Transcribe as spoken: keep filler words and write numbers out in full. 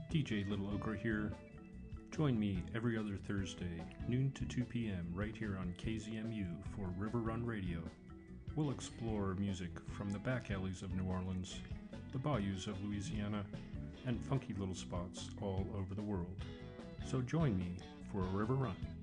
D J Little Okra here. Join me every other Thursday, noon to two p.m. right here on K Z M U for River Run Radio. We'll explore music from the back alleys of New Orleans, the bayous of Louisiana, and funky little spots all over the world. So join me for a River Run.